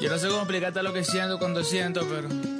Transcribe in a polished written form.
Yo no sé cómo explicarte lo que siento cuando siento, pero